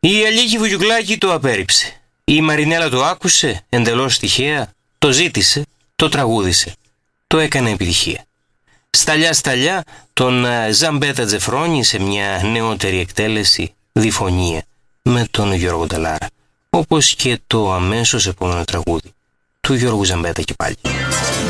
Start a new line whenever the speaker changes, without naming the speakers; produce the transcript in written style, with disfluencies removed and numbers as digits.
Η Αλίκη Βουγιουκλάκη το απέρριψε. Η Μαρινέλα το άκουσε εντελώς τυχαία, το ζήτησε, το τραγούδισε. Το έκανε επιτυχία. Σταλιά τον Ζαμπέτα Τζεφρόνι σε μια νεότερη εκτέλεση, διφωνία, με τον Γιώργο Νταλάρα. Όπως και το αμέσως επόμενο τραγούδι του Γιώργου Ζαμπέτα και πάλι.